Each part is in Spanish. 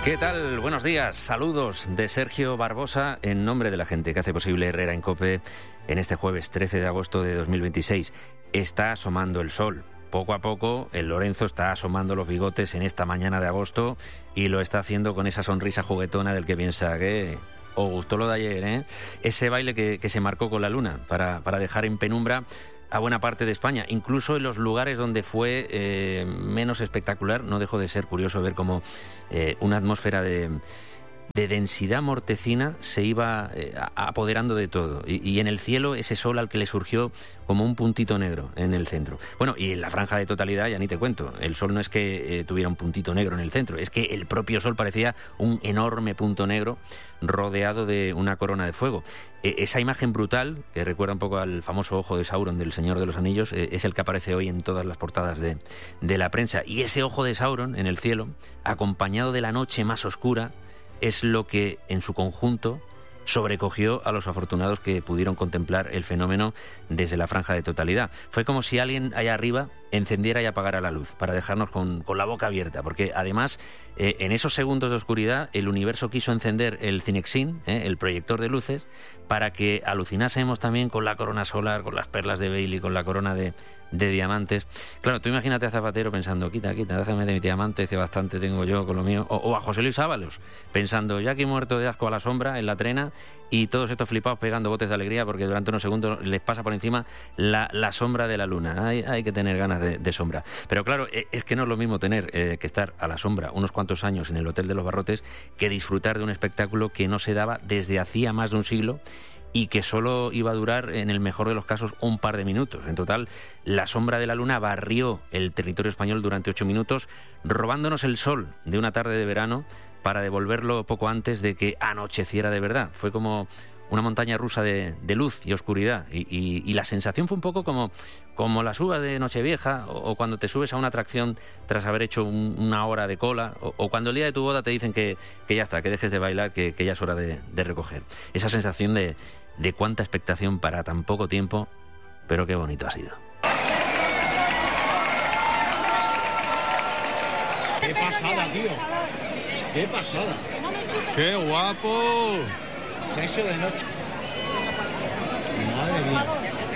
¿Qué tal? Buenos días. Saludos de Sergio Barbosa en nombre de la gente que hace posible Herrera en COPE en este jueves 13 de agosto de 2026. Está asomando el sol. Poco a poco el Lorenzo está asomando los bigotes en esta mañana de agosto y lo está haciendo con esa sonrisa juguetona del que piensa que os gustó lo de ayer, ¿eh? Ese baile que se marcó con la luna para dejar en penumbra a buena parte de España, incluso en los lugares donde fue menos espectacular. No dejó de ser curioso ver cómo una atmósfera de densidad mortecina se iba apoderando de todo, y en el cielo ese sol al que le surgió como un puntito negro en el centro. Bueno, y en la franja de totalidad ya ni te cuento, el sol no es que tuviera un puntito negro en el centro, es que el propio sol parecía un enorme punto negro rodeado de una corona de fuego. Esa imagen brutal, que recuerda un poco al famoso ojo de Sauron del Señor de los Anillos, es el que aparece hoy en todas las portadas de la prensa, y ese ojo de Sauron en el cielo, acompañado de la noche más oscura, es lo que en su conjunto sobrecogió a los afortunados que pudieron contemplar el fenómeno desde la franja de totalidad. Fue como si alguien allá arriba encendiera y apagara la luz para dejarnos con la boca abierta, porque además en esos segundos de oscuridad el universo quiso encender el Cinexin, el proyector de luces, para que alucinásemos también con la corona solar, con las perlas de Bailey, con la corona de diamantes. Claro, tú imagínate a Zapatero pensando, quita, déjame de mis diamantes, que bastante tengo yo con lo mío, o a José Luis Ábalos pensando, ya aquí muerto de asco a la sombra en la trena, y todos estos flipados pegando botes de alegría porque durante unos segundos les pasa por encima la sombra de la luna. Hay que tener ganas de sombra. Pero claro, es que no es lo mismo tener que estar a la sombra unos cuantos años en el Hotel de los Barrotes que disfrutar de un espectáculo que no se daba desde hacía más de un siglo y que solo iba a durar, en el mejor de los casos, un par de minutos. En total, la sombra de la luna barrió el territorio español durante 8 minutos, robándonos el sol de una tarde de verano para devolverlo poco antes de que anocheciera de verdad. Fue como una montaña rusa de luz y oscuridad, y la sensación fue un poco como las uvas de Nochevieja, o cuando te subes a una atracción tras haber hecho una hora de cola, o cuando el día de tu boda te dicen que ya está, que dejes de bailar, que ya es hora de recoger. Esa sensación de cuánta expectación para tan poco tiempo, pero qué bonito ha sido. ¡Qué pasada, tío! ¡Qué pasada! ¡Qué guapo! Se ha hecho de noche. Madre mía.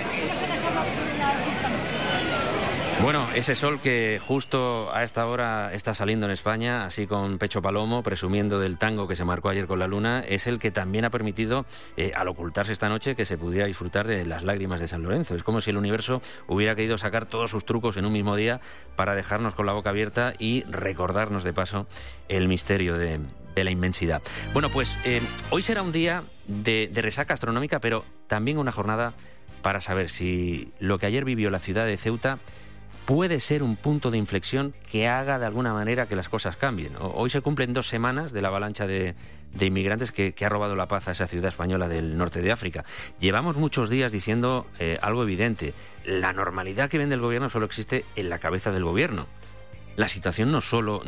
Bueno, ese sol que justo a esta hora está saliendo en España, así con pecho palomo, presumiendo del tango que se marcó ayer con la luna, es el que también ha permitido, al ocultarse esta noche, que se pudiera disfrutar de las lágrimas de San Lorenzo. Es como si el universo hubiera querido sacar todos sus trucos en un mismo día para dejarnos con la boca abierta y recordarnos de paso el misterio de la inmensidad. Bueno, pues hoy será un día de resaca astronómica, pero también una jornada para saber si lo que ayer vivió la ciudad de Ceuta puede ser un punto de inflexión que haga de alguna manera que las cosas cambien. Hoy se cumplen 2 semanas de la avalancha de inmigrantes que ha robado la paz a esa ciudad española del norte de África. Llevamos muchos días diciendo algo evidente: la normalidad que vende el gobierno solo existe en la cabeza del gobierno. La situación no solo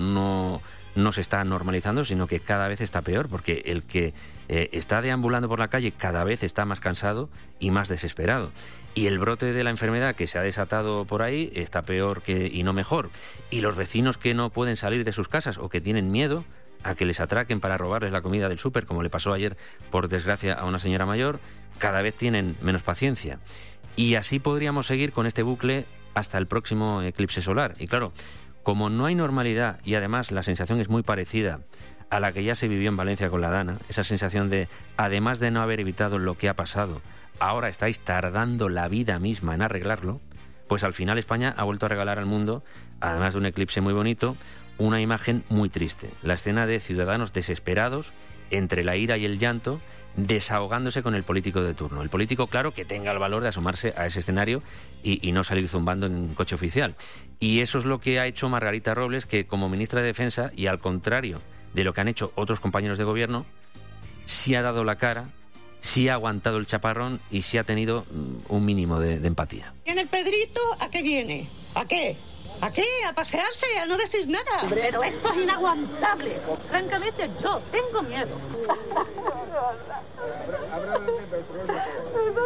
no se está normalizando, sino que cada vez está peor, porque el que está deambulando por la calle cada vez está más cansado y más desesperado. Y el brote de la enfermedad que se ha desatado por ahí está peor y no mejor. Y los vecinos que no pueden salir de sus casas o que tienen miedo a que les atraquen para robarles la comida del súper, como le pasó ayer, por desgracia, a una señora mayor, cada vez tienen menos paciencia. Y así podríamos seguir con este bucle hasta el próximo eclipse solar. Y claro, como no hay normalidad y además la sensación es muy parecida a la que ya se vivió en Valencia con la Dana, esa sensación de, además de no haber evitado lo que ha pasado, ahora estáis tardando la vida misma en arreglarlo, pues al final España ha vuelto a regalar al mundo, además de un eclipse muy bonito, una imagen muy triste. La escena de ciudadanos desesperados, entre la ira y el llanto, desahogándose con el político de turno. El político, claro, que tenga el valor de asomarse a ese escenario y no salir zumbando en un coche oficial. Y eso es lo que ha hecho Margarita Robles, que como ministra de Defensa, y al contrario de lo que han hecho otros compañeros de gobierno, sí ha dado la cara, sí ha aguantado el chaparrón y sí ha tenido un mínimo de empatía. ¿En el Pedrito a qué viene? ¿A qué? ¿A qué? ¿A pasearse? ¿A no decir nada? Pero esto es inaguantable. Francamente, yo tengo miedo.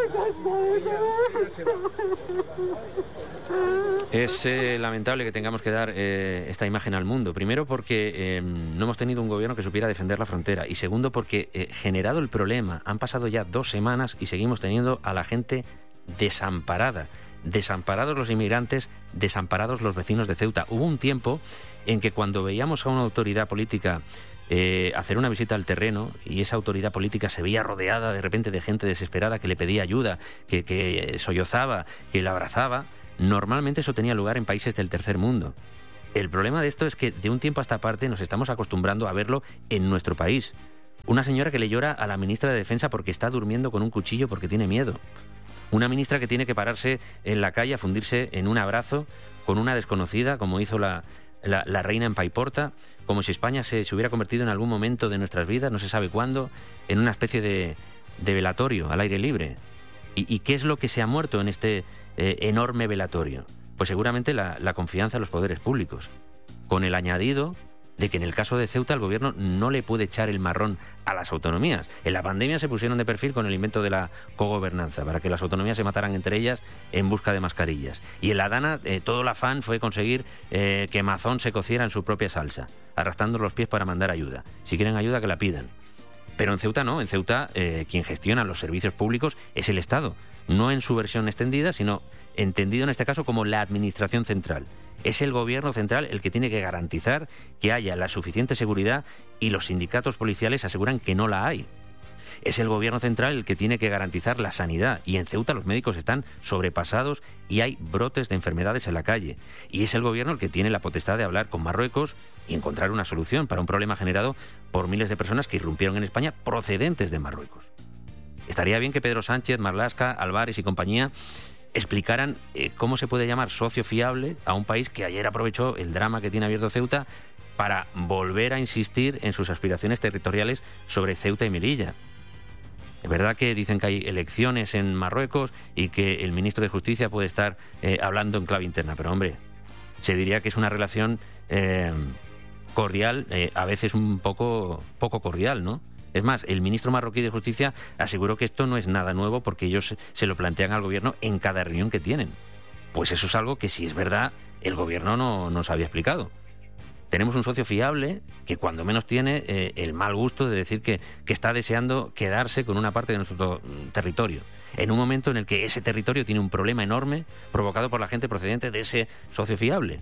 Es lamentable que tengamos que dar esta imagen al mundo. Primero porque no hemos tenido un gobierno que supiera defender la frontera. Y segundo porque, generado el problema, han pasado ya 2 semanas y seguimos teniendo a la gente desamparada. Desamparados los inmigrantes, desamparados los vecinos de Ceuta. Hubo un tiempo en que cuando veíamos a una autoridad política hacer una visita al terreno y esa autoridad política se veía rodeada de repente de gente desesperada que le pedía ayuda, que sollozaba, que la abrazaba, normalmente eso tenía lugar en países del tercer mundo. El problema de esto es que de un tiempo a esta parte nos estamos acostumbrando a verlo en nuestro país. Una señora que le llora a la ministra de Defensa porque está durmiendo con un cuchillo porque tiene miedo. Una ministra que tiene que pararse en la calle a fundirse en un abrazo con una desconocida, como hizo la reina en Paiporta, como si España se hubiera convertido en algún momento de nuestras vidas, no se sabe cuándo, en una especie de velatorio al aire libre. ¿Y qué es lo que se ha muerto en este enorme velatorio? Pues seguramente la confianza en los poderes públicos, con el añadido de que en el caso de Ceuta el gobierno no le puede echar el marrón a las autonomías. En la pandemia se pusieron de perfil con el invento de la cogobernanza, para que las autonomías se mataran entre ellas en busca de mascarillas. Y en la Dana todo el afán fue conseguir que Mazón se cociera en su propia salsa, arrastrando los pies para mandar ayuda. Si quieren ayuda, que la pidan. Pero en Ceuta no, en Ceuta quien gestiona los servicios públicos es el Estado, no en su versión extendida, sino entendido en este caso como la administración central. Es el gobierno central el que tiene que garantizar que haya la suficiente seguridad y los sindicatos policiales aseguran que no la hay. Es el gobierno central el que tiene que garantizar la sanidad y en Ceuta los médicos están sobrepasados y hay brotes de enfermedades en la calle. Y es el gobierno el que tiene la potestad de hablar con Marruecos y encontrar una solución para un problema generado por miles de personas que irrumpieron en España procedentes de Marruecos. Estaría bien que Pedro Sánchez, Marlaska, Álvarez y compañía explicaran cómo se puede llamar socio fiable a un país que ayer aprovechó el drama que tiene abierto Ceuta para volver a insistir en sus aspiraciones territoriales sobre Ceuta y Melilla. Es verdad que dicen que hay elecciones en Marruecos y que el ministro de Justicia puede estar hablando en clave interna, pero hombre, se diría que es una relación cordial, a veces un poco cordial, ¿no? Es más, el ministro marroquí de Justicia aseguró que esto no es nada nuevo porque ellos se lo plantean al gobierno en cada reunión que tienen. Pues eso es algo que, si es verdad, el gobierno no nos había explicado. Tenemos un socio fiable que cuando menos tiene el mal gusto de decir que está deseando quedarse con una parte de nuestro territorio, en un momento en el que ese territorio tiene un problema enorme provocado por la gente procedente de ese socio fiable.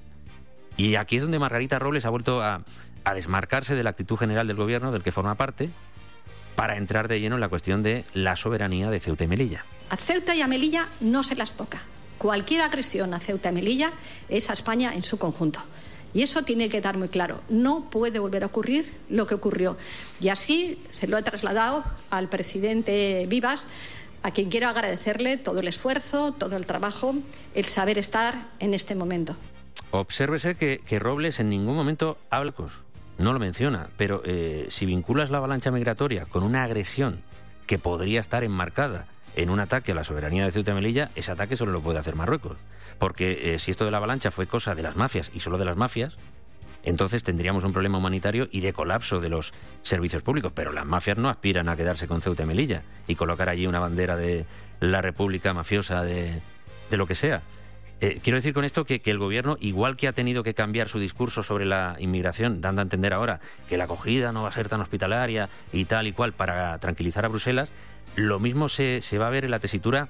Y aquí es donde Margarita Robles ha vuelto a desmarcarse de la actitud general del gobierno del que forma parte, para entrar de lleno en la cuestión de la soberanía de Ceuta y Melilla. A Ceuta y a Melilla no se las toca. Cualquier agresión a Ceuta y Melilla es a España en su conjunto. Y eso tiene que quedar muy claro. No puede volver a ocurrir lo que ocurrió. Y así se lo he trasladado al presidente Vivas, a quien quiero agradecerle todo el esfuerzo, todo el trabajo, el saber estar en este momento. Obsérvese que Robles en ningún momento habla no lo menciona, pero si vinculas la avalancha migratoria con una agresión que podría estar enmarcada en un ataque a la soberanía de Ceuta y Melilla, ese ataque solo lo puede hacer Marruecos. Porque si esto de la avalancha fue cosa de las mafias y solo de las mafias, entonces tendríamos un problema humanitario y de colapso de los servicios públicos. Pero las mafias no aspiran a quedarse con Ceuta y Melilla y colocar allí una bandera de la república mafiosa de lo que sea. Quiero decir con esto que el gobierno, igual que ha tenido que cambiar su discurso sobre la inmigración, dando a entender ahora que la acogida no va a ser tan hospitalaria y tal y cual para tranquilizar a Bruselas, lo mismo se va a ver en la tesitura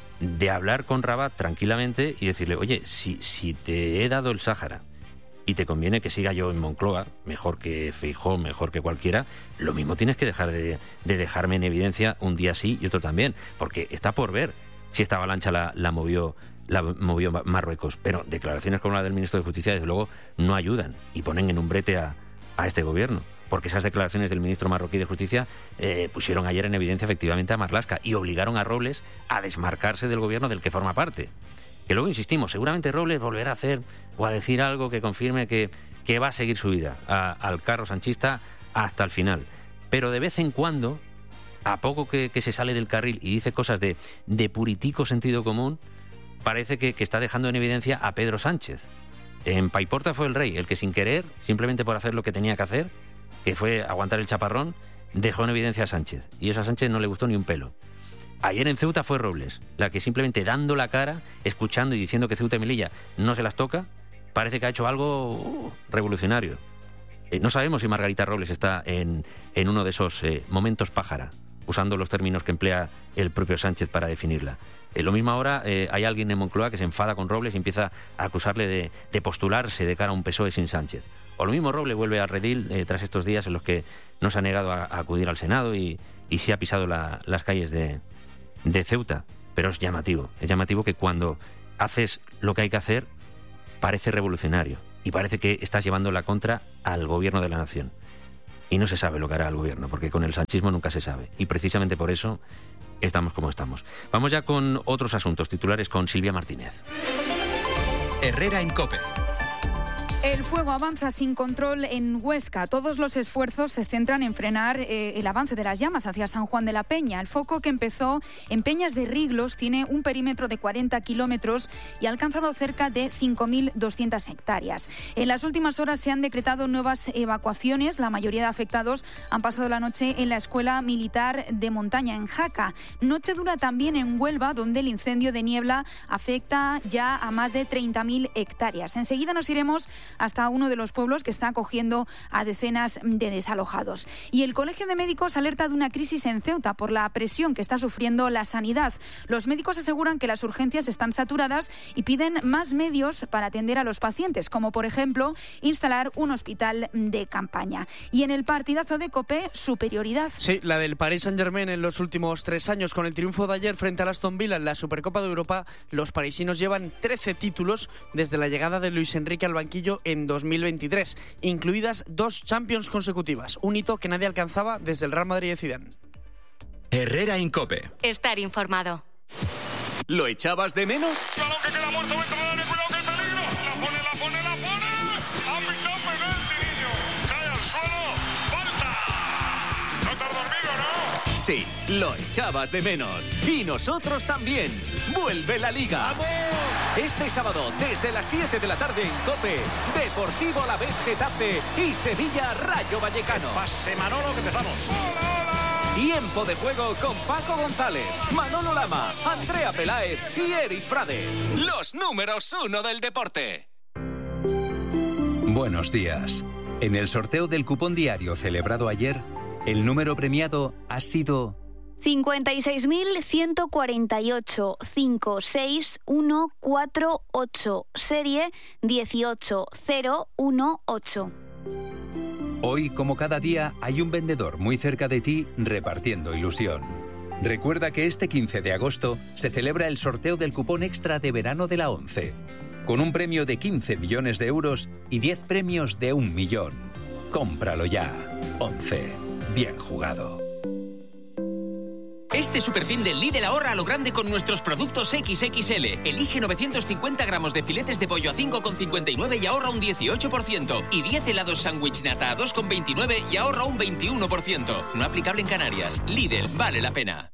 de hablar con Rabat tranquilamente y decirle, oye, si te he dado el Sáhara y te conviene que siga yo en Moncloa, mejor que Feijóo, mejor que cualquiera, lo mismo tienes que dejar de dejarme en evidencia un día sí y otro también, porque está por ver si esta avalancha la movió Marruecos, pero declaraciones como la del ministro de Justicia desde luego no ayudan y ponen en un brete a este gobierno, porque esas declaraciones del ministro marroquí de Justicia pusieron ayer en evidencia efectivamente a Marlaska y obligaron a Robles a desmarcarse del gobierno del que forma parte. Que luego, insistimos, seguramente Robles volverá a hacer o a decir algo que confirme que va a seguir su vida al carro sanchista hasta el final, pero de vez en cuando, a poco que se sale del carril y dice cosas de puritico sentido común, parece que está dejando en evidencia a Pedro Sánchez. En Paiporta fue el rey el que, sin querer, simplemente por hacer lo que tenía que hacer, que fue aguantar el chaparrón, dejó en evidencia a Sánchez. Y eso a Sánchez no le gustó ni un pelo. Ayer en Ceuta fue Robles, la que simplemente dando la cara, escuchando y diciendo que Ceuta y Melilla no se las toca, parece que ha hecho algo revolucionario. No sabemos si Margarita Robles está en uno de esos momentos pájara, usando los términos que emplea el propio Sánchez para definirla. Lo mismo ahora hay alguien en Moncloa que se enfada con Robles y empieza a acusarle de postularse de cara a un PSOE sin Sánchez. O lo mismo Robles vuelve al redil tras estos días en los que no se ha negado a acudir al Senado y sí ha pisado las calles de Ceuta. Pero es llamativo que cuando haces lo que hay que hacer parece revolucionario y parece que estás llevando la contra al gobierno de la nación. Y no se sabe lo que hará el gobierno, porque con el sanchismo nunca se sabe. Y precisamente por eso estamos como estamos. Vamos ya con otros asuntos titulares con Silvia Martínez. Herrera en COPE. El fuego avanza sin control en Huesca. Todos los esfuerzos se centran en frenar el avance de las llamas hacia San Juan de la Peña. El foco, que empezó en Peñas de Riglos, tiene un perímetro de 40 kilómetros y ha alcanzado cerca de 5.200 hectáreas. En las últimas horas se han decretado nuevas evacuaciones. La mayoría de afectados han pasado la noche en la Escuela Militar de Montaña, en Jaca. Noche dura también en Huelva, donde el incendio de niebla afecta ya a más de 30.000 hectáreas. Enseguida nos iremos hasta uno de los pueblos que está acogiendo a decenas de desalojados. Y el Colegio de Médicos alerta de una crisis en Ceuta por la presión que está sufriendo la sanidad. Los médicos aseguran que las urgencias están saturadas y piden más medios para atender a los pacientes, como por ejemplo instalar un hospital de campaña. Y en el partidazo de COPE, superioridad. Sí, la del Paris Saint-Germain en los últimos 3 años. Con el triunfo de ayer frente al Aston Villa en la Supercopa de Europa, los parisinos llevan 13 títulos desde la llegada de Luis Enrique al banquillo en 2023, incluidas 2 Champions consecutivas, un hito que nadie alcanzaba desde el Real Madrid de Zidane. Herrera en COPE. Estar informado. ¿Lo echabas de menos? ¡Balón que queda muerto dentro del área! ¡Cuidado que hay peligro! ¡La pone! ¡Ha pitado penalti, niño! ¡Cae al suelo! ¡Falta! ¿No te has dormido, no? Sí, lo echabas de menos. Y nosotros también. ¡Vuelve la Liga! ¡Vamos! Este sábado, desde las 7 de la tarde en COPE, Deportivo Alavés Getafe y Sevilla Rayo Vallecano. Pase Manolo, que empezamos. ¡Hola! Tiempo de juego con Paco González, Manolo Lama, Andrea Peláez y Eric Frade. Los números 1 del deporte. Buenos días. En el sorteo del cupón diario celebrado ayer, el número premiado ha sido 56.148 56148, serie 18018. Hoy, como cada día, hay un vendedor muy cerca de ti repartiendo ilusión. Recuerda que este 15 de agosto se celebra el sorteo del cupón extra de verano de la ONCE, con un premio de 15 millones de euros y 10 premios de 1 millón. Cómpralo ya. ONCE. Bien jugado. Este superfin del Lidl ahorra a lo grande con nuestros productos XXL. Elige 950 gramos de filetes de pollo a 5,59 y ahorra un 18%. Y 10 helados sándwich nata a 2,29 y ahorra un 21%. No aplicable en Canarias. Lidl, vale la pena.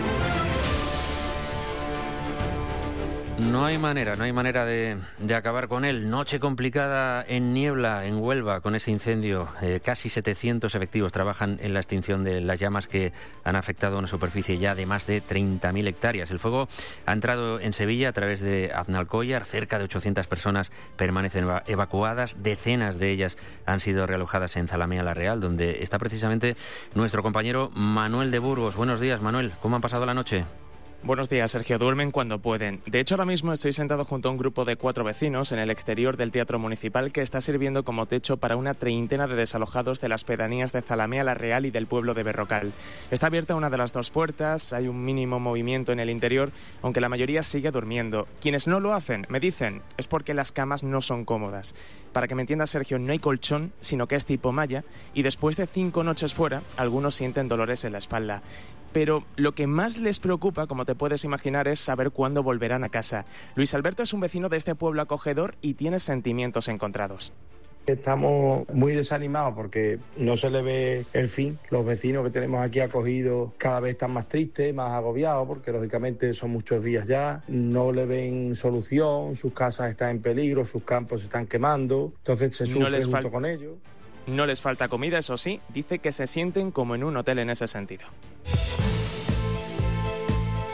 No hay manera de acabar con él. Noche complicada en Niebla, en Huelva, con ese incendio. Casi 700 efectivos trabajan en la extinción de las llamas que han afectado a una superficie ya de más de 30.000 hectáreas. El fuego ha entrado en Sevilla a través de Aznalcóllar. Cerca de 800 personas permanecen evacuadas. Decenas de ellas han sido realojadas en Zalamea la Real, donde está precisamente nuestro compañero Manuel de Burgos. Buenos días, Manuel. ¿Cómo han pasado la noche? Buenos días, Sergio. Duermen cuando pueden. De hecho, ahora mismo estoy sentado junto a un grupo de 4 vecinos en el exterior del Teatro Municipal, que está sirviendo como techo para una treintena de desalojados de las pedanías de Zalamea la Real y del pueblo de Berrocal. Está abierta una de las 2 puertas, hay un mínimo movimiento en el interior, aunque la mayoría sigue durmiendo. Quienes no lo hacen, me dicen, es porque las camas no son cómodas. Para que me entiendas, Sergio, no hay colchón, sino que es tipo malla, y después de 5 noches fuera, algunos sienten dolores en la espalda. Pero lo que más les preocupa, como te puedes imaginar, es saber cuándo volverán a casa. Luis Alberto es un vecino de este pueblo acogedor y tiene sentimientos encontrados. Estamos muy desanimados porque no se le ve el fin. Los vecinos que tenemos aquí acogidos cada vez están más tristes, más agobiados, porque lógicamente son muchos días ya. No le ven solución, sus casas están en peligro, sus campos se están quemando. Entonces se sufre junto con ellos. No les falta comida, eso sí, dice que se sienten como en un hotel en ese sentido.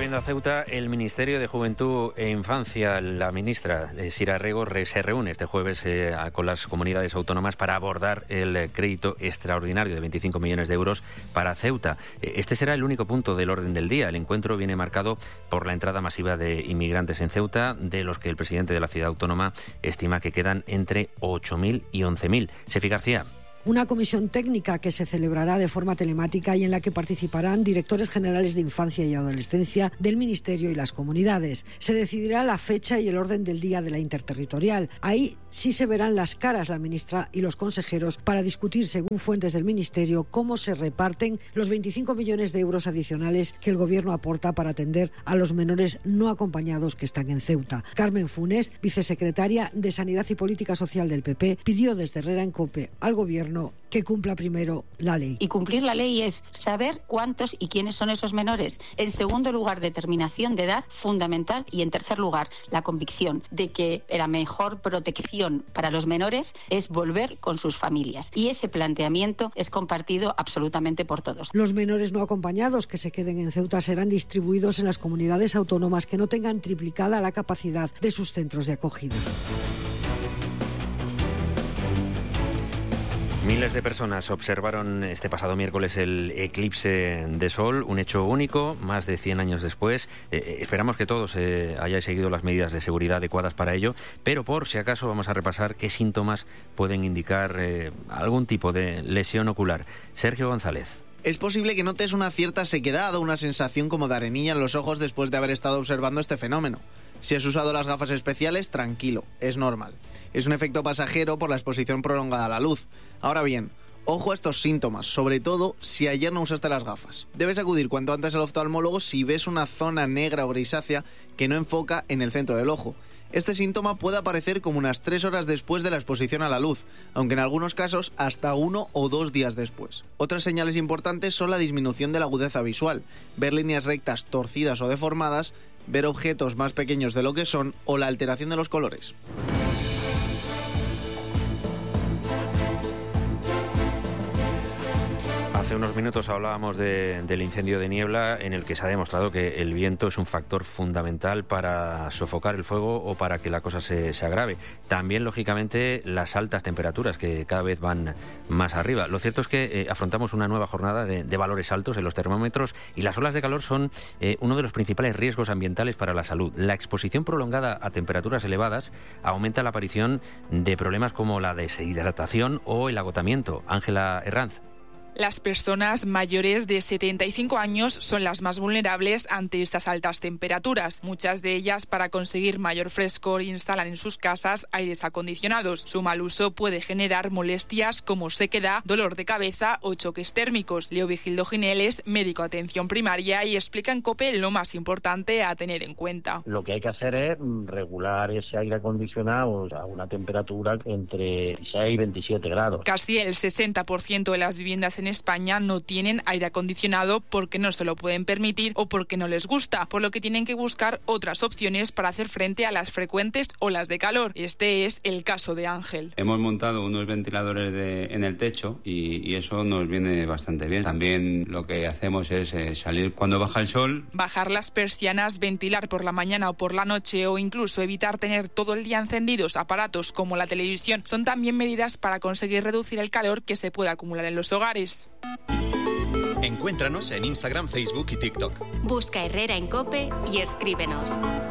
volviendo a Ceuta, el Ministerio de Juventud e Infancia, la ministra Sira Rego, se reúne este jueves con las comunidades autónomas para abordar el crédito extraordinario de 25 millones de euros para Ceuta. Este será el único punto del orden del día. El encuentro viene marcado por la entrada masiva de inmigrantes en Ceuta, de los que el presidente de la ciudad autónoma estima que quedan entre 8.000 y 11.000. Sefi García. Una comisión técnica que se celebrará de forma telemática y en la que participarán directores generales de infancia y adolescencia del Ministerio y las comunidades. Se decidirá la fecha y el orden del día de la interterritorial. Ahí sí se verán las caras la ministra y los consejeros para discutir, según fuentes del Ministerio, cómo se reparten los 25 millones de euros adicionales que el Gobierno aporta para atender a los menores no acompañados que están en Ceuta. Carmen Funes, vicesecretaria de Sanidad y Política Social del PP, pidió desde Herrera en COPE al Gobierno que cumpla primero la ley. Y cumplir la ley es saber cuántos y quiénes son esos menores. En segundo lugar, determinación de edad fundamental. Y en tercer lugar, la convicción de que la mejor protección para los menores es volver con sus familias. Y ese planteamiento es compartido absolutamente por todos. Los menores no acompañados que se queden en Ceuta serán distribuidos en las comunidades autónomas que no tengan triplicada la capacidad de sus centros de acogida. Miles de personas observaron este pasado miércoles el eclipse de sol, un hecho único, más de 100 años después. Esperamos que todos hayáis seguido las medidas de seguridad adecuadas para ello, pero por si acaso vamos a repasar qué síntomas pueden indicar algún tipo de lesión ocular. Sergio González. Es posible que notes una cierta sequedad o una sensación como de arenilla en los ojos después de haber estado observando este fenómeno. Si has usado las gafas especiales, tranquilo, es normal. Es un efecto pasajero por la exposición prolongada a la luz. Ahora bien, ojo a estos síntomas, sobre todo si ayer no usaste las gafas. Debes acudir cuanto antes al oftalmólogo si ves una zona negra o grisácea que no enfoca en el centro del ojo. Este síntoma puede aparecer como unas 3 horas después de la exposición a la luz, aunque en algunos casos hasta 1 o 2 días después. Otras señales importantes son la disminución de la agudeza visual, ver líneas rectas torcidas o deformadas, ver objetos más pequeños de lo que son o la alteración de los colores. Hace unos minutos hablábamos del incendio de niebla, en el que se ha demostrado que el viento es un factor fundamental para sofocar el fuego o para que la cosa se agrave. También, lógicamente, las altas temperaturas que cada vez van más arriba. Lo cierto es que afrontamos una nueva jornada de valores altos en los termómetros y las olas de calor son uno de los principales riesgos ambientales para la salud. La exposición prolongada a temperaturas elevadas aumenta la aparición de problemas como la deshidratación o el agotamiento. Ángela Herranz. Las personas mayores de 75 años son las más vulnerables ante estas altas temperaturas. Muchas de ellas, para conseguir mayor frescor, instalan en sus casas aires acondicionados. Su mal uso puede generar molestias como sequedad, dolor de cabeza o choques térmicos. Leo Vigildo Ginel es médico de atención primaria y explica en COPE lo más importante a tener en cuenta. Lo que hay que hacer es regular ese aire acondicionado a una temperatura entre 16 y 27 grados. Casi el 60% de las viviendas en España no tienen aire acondicionado porque no se lo pueden permitir o porque no les gusta, por lo que tienen que buscar otras opciones para hacer frente a las frecuentes olas de calor. Este es el caso de Ángel. Hemos montado unos ventiladores en el techo y eso nos viene bastante bien. También lo que hacemos es salir cuando baja el sol. Bajar las persianas, ventilar por la mañana o por la noche o incluso evitar tener todo el día encendidos aparatos como la televisión son también medidas para conseguir reducir el calor que se puede acumular en los hogares. Encuéntranos en Instagram, Facebook y TikTok. Busca Herrera en COPE y escríbenos.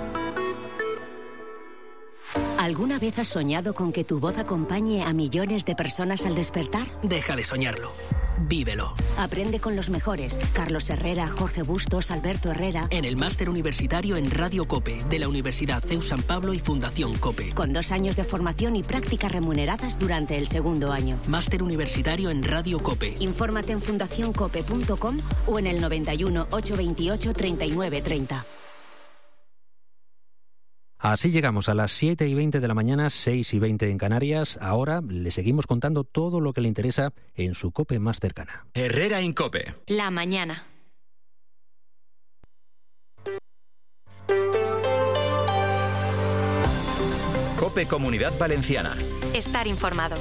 ¿Alguna vez has soñado con que tu voz acompañe a millones de personas al despertar? Deja de soñarlo. Vívelo. Aprende con los mejores. Carlos Herrera, Jorge Bustos, Alberto Herrera. En el máster universitario en Radio COPE de la Universidad CEU San Pablo y Fundación COPE. Con 2 años de formación y prácticas remuneradas durante el segundo año. Máster universitario en Radio COPE. Infórmate en fundacioncope.com o en el 91 828 3930. Así llegamos a las 7:20 de la mañana, 6:20 en Canarias. Ahora le seguimos contando todo lo que le interesa en su COPE más cercana. Herrera en COPE. La mañana. COPE Comunidad Valenciana. Estar informado.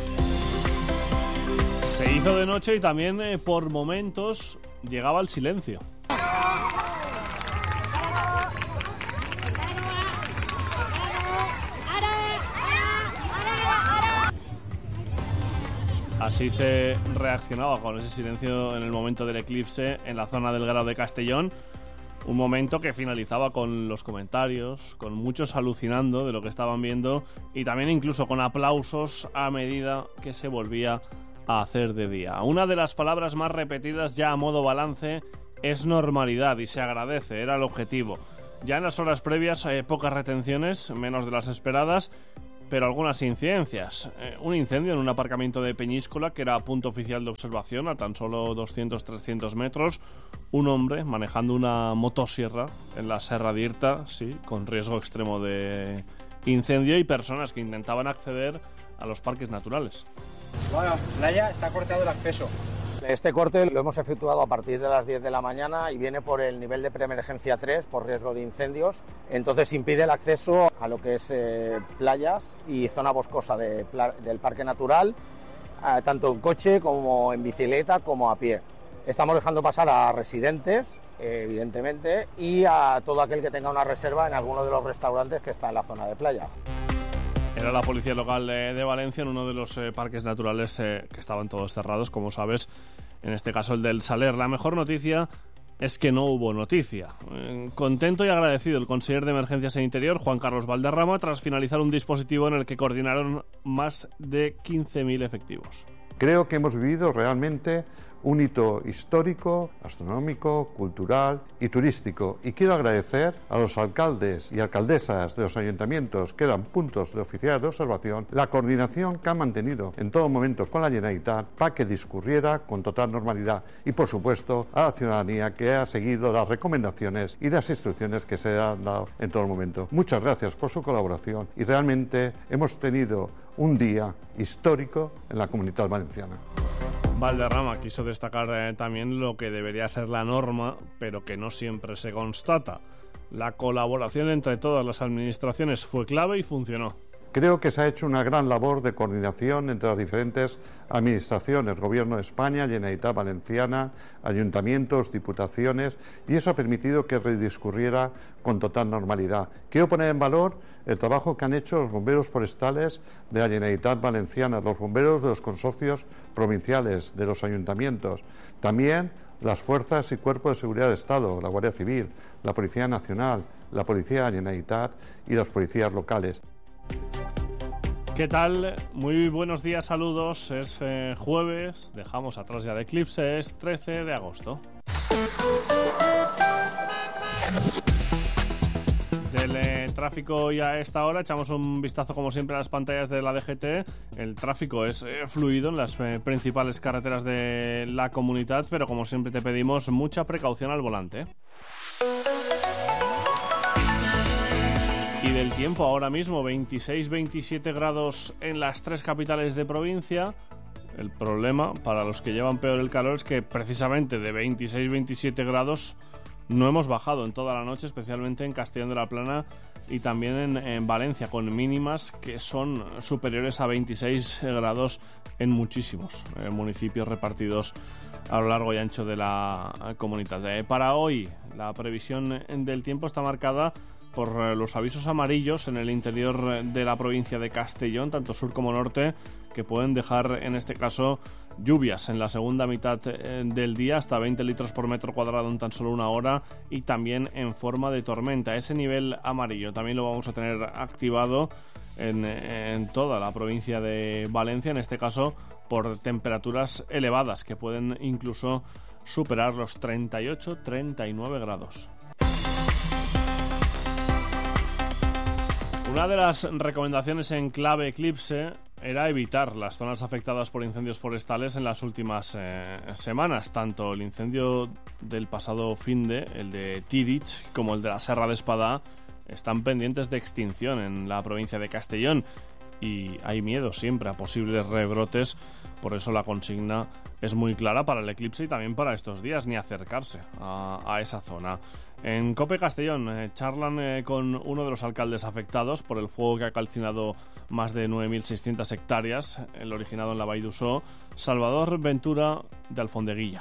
Se hizo de noche y también por momentos llegaba el silencio. Así se reaccionaba con ese silencio en el momento del eclipse en la zona del Grao de Castellón. Un momento que finalizaba con los comentarios, con muchos alucinando de lo que estaban viendo y también incluso con aplausos a medida que se volvía a hacer de día. Una de las palabras más repetidas ya a modo balance es normalidad y se agradece, era el objetivo. Ya en las horas previas hay pocas retenciones, menos de las esperadas, pero algunas incidencias. Un incendio en un aparcamiento de Peñíscola, que era punto oficial de observación a tan solo 200-300 metros. Un hombre manejando una motosierra en la Serra d'Irta, sí, con riesgo extremo de incendio, y personas que intentaban acceder a los parques naturales. Bueno, Playa está cortado el acceso. Este corte lo hemos efectuado a partir de las 10 de la mañana y viene por el nivel de preemergencia 3 por riesgo de incendios. Entonces impide el acceso a lo que es playas y zona boscosa del parque natural, tanto en coche como en bicicleta como a pie. Estamos dejando pasar a residentes, evidentemente, y a todo aquel que tenga una reserva en alguno de los restaurantes que está en la zona de playa. Era la policía local de Valencia en uno de los parques naturales que estaban todos cerrados, como sabes, en este caso el del Saler. La mejor noticia es que no hubo noticia. Contento y agradecido el consejero de Emergencias e Interior, Juan Carlos Valderrama, tras finalizar un dispositivo en el que coordinaron más de 15.000 efectivos. Creo que hemos vivido realmente un hito histórico, astronómico, cultural y turístico. Y quiero agradecer a los alcaldes y alcaldesas de los ayuntamientos que eran puntos de oficiales de observación la coordinación que han mantenido en todo momento con la Generalitat para que discurriera con total normalidad. Y por supuesto a la ciudadanía que ha seguido las recomendaciones y las instrucciones que se han dado en todo momento. Muchas gracias por su colaboración y realmente hemos tenido un día histórico en la Comunidad Valenciana. Valderrama quiso destacar también lo que debería ser la norma, pero que no siempre se constata. La colaboración entre todas las administraciones fue clave y funcionó. Creo que se ha hecho una gran labor de coordinación entre las diferentes administraciones, Gobierno de España, Generalitat Valenciana, ayuntamientos, diputaciones, y eso ha permitido que rediscurriera con total normalidad. Quiero poner en valor el trabajo que han hecho los bomberos forestales de la Generalitat Valenciana, los bomberos de los consorcios provinciales, de los ayuntamientos, también las fuerzas y cuerpos de seguridad de Estado, la Guardia Civil, la Policía Nacional, la Policía Generalitat y las policías locales. ¿Qué tal? Muy buenos días, saludos. Es jueves, dejamos atrás ya el eclipse, es 13 de agosto. Del tráfico ya a esta hora, echamos un vistazo como siempre a las pantallas de la DGT. El tráfico es fluido en las principales carreteras de la comunidad, pero como siempre te pedimos mucha precaución al volante. Y del tiempo, ahora mismo 26-27 grados en las tres capitales de provincia. El problema para los que llevan peor el calor es que precisamente de 26-27 grados no hemos bajado en toda la noche, especialmente en Castellón de la Plana y también en Valencia, con mínimas que son superiores a 26 grados en muchísimos municipios repartidos a lo largo y ancho de la comunidad. Para hoy, la previsión del tiempo está marcada por los avisos amarillos en el interior de la provincia de Castellón, tanto sur como norte, que pueden dejar en este caso lluvias en la segunda mitad del día, hasta 20 litros por metro cuadrado en tan solo una hora, y también en forma de tormenta. Ese nivel amarillo también lo vamos a tener activado en toda la provincia de Valencia, en este caso por temperaturas elevadas que pueden incluso superar los 38-39 grados. Una de las recomendaciones en clave eclipse era evitar las zonas afectadas por incendios forestales en las últimas semanas. Tanto el incendio del pasado finde, el de Tirich, como el de la Serra d'Espadà, están pendientes de extinción en la provincia de Castellón. Y hay miedo siempre a posibles rebrotes, por eso la consigna es muy clara para el eclipse y también para estos días, ni acercarse a esa zona. En COPE Castellón charlan con uno de los alcaldes afectados por el fuego que ha calcinado más de 9.600 hectáreas, el originado en la Vall d'Uixó, Salvador Ventura de Alfondeguilla.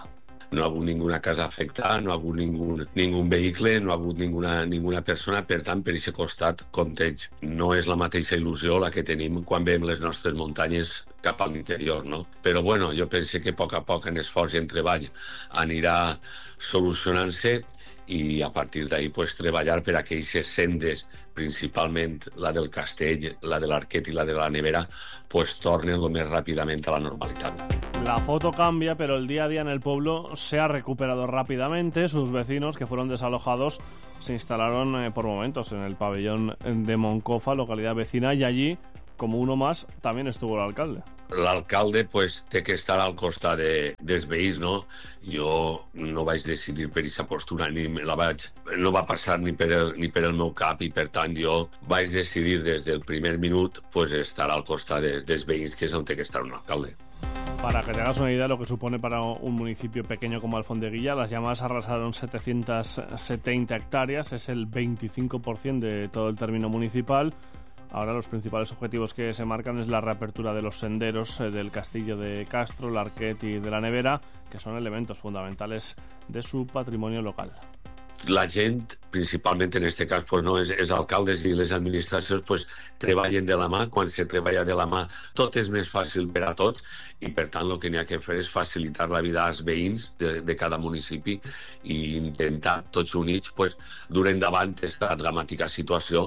No ha hagut ninguna casa afectada, no ha hagut ningún vehicle, no ha hagut ninguna persona, per tant, per aquest costat, conteig. No és la mateixa il·lusió la que tenim quan veiem les nostres muntanyes cap a l'interior, no? Però, bueno, jo penso que a poc, en esforç i en treball, anirà solucionant-se i a partir d'ahí pues, treballar per aquelles sendes, principalment la del Castell, la de l'Arquet i la de la Nevera, pues tornen lo més ràpidament a la normalitat. La foto cambia, pero el día a día en el pueblo se ha recuperado rápidamente. Sus vecinos, que fueron desalojados, se instalaron por momentos en el pabellón de Moncofa, localidad vecina, y allí, como uno más, también estuvo el alcalde. L'alcalde pues, té que estar al costat dels veïns, no? Jo no vaig decidir per aquesta postura, no va passar ni per el meu cap, i per tant jo vaig decidir des del primer minut pues, estar al costat dels veïns, que és on té que estar un alcalde. Para que te hagas una idea de lo que supone para un municipio pequeño como Alfondeguilla, las llamadas arrasaron 770 hectáreas, es el 25% de todo el término municipal. Ahora los principales objetivos que se marcan es la reapertura de los senderos del Castillo de Castro, el Arquet y de la Nevera, que son elementos fundamentales de su patrimonio local. La gent, principalment en aquest cas, pues, no, els alcaldes i les administracions pues, treballen de la mà. Quan se treballa de la mà tot és més fàcil per a tots i per tant el que n'hi ha que fer és facilitar la vida als veïns de cada municipi i intentar tots units pues, dur endavant aquesta dramàtica situació.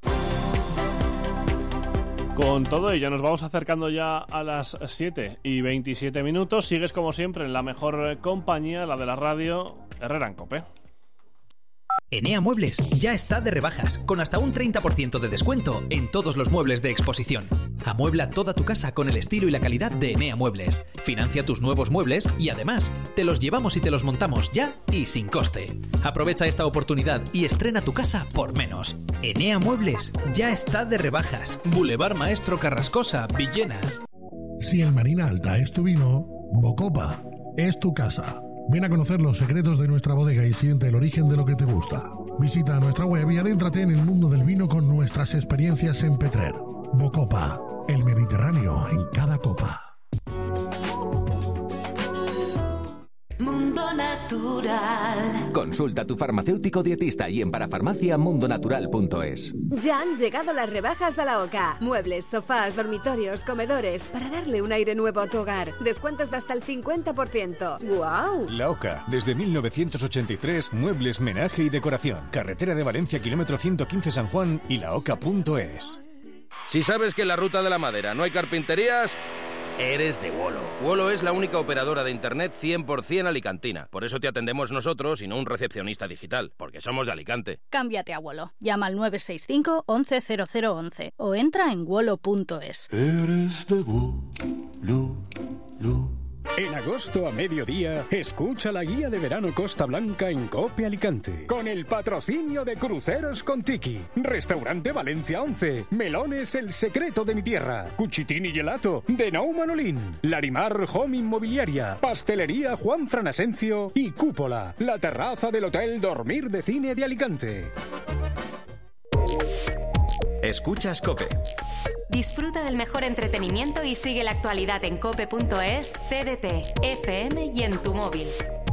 Con todo ello nos vamos acercando ya a las 7:27. Sigues como siempre en la mejor compañía, la de la radio, Herrera en Cope. Enea Muebles ya está de rebajas, con hasta un 30% de descuento en todos los muebles de exposición. Amuebla toda tu casa con el estilo y la calidad de Enea Muebles. Financia tus nuevos muebles y además te los llevamos y te los montamos ya y sin coste. Aprovecha esta oportunidad y estrena tu casa por menos. Enea Muebles ya está de rebajas. Boulevard Maestro Carrascosa, Villena. Si el Marina Alta es tu vino, Bocopa es tu casa. Ven a conocer los secretos de nuestra bodega y siente el origen de lo que te gusta. Visita nuestra web y adéntrate en el mundo del vino con nuestras experiencias en Petrer. Bocopa, el Mediterráneo en cada copa. Mundo Natural. Consulta a tu farmacéutico dietista y en parafarmacia mundonatural.es. Ya han llegado las rebajas de la OCA. Muebles, sofás, dormitorios, comedores, para darle un aire nuevo a tu hogar. Descuentos de hasta el 50%. ¡Guau! La OCA, desde 1983, muebles, menaje y decoración. Carretera de Valencia, kilómetro 115 San Juan y laoca.es. Si sabes que en la Ruta de la Madera no hay carpinterías, eres de Wolo. Wolo es la única operadora de internet 100% alicantina. Por eso te atendemos nosotros y no un recepcionista digital, porque somos de Alicante. Cámbiate a Wolo. Llama al 965 11 0011 o entra en wolo.es. Eres de Wolo. En agosto a mediodía, escucha la guía de verano Costa Blanca en COPE Alicante. Con el patrocinio de Cruceros con Tiki, Restaurante Valencia 11, Melones El Secreto de mi Tierra, Cuchitín y Gelato de Nou Manolín, Larimar Home Inmobiliaria, Pastelería Juan Fran Asencio y Cúpola, la terraza del Hotel Dormir de Cine de Alicante. Escuchas COPE. Disfruta del mejor entretenimiento y sigue la actualidad en cope.es, CDT, FM y en tu móvil.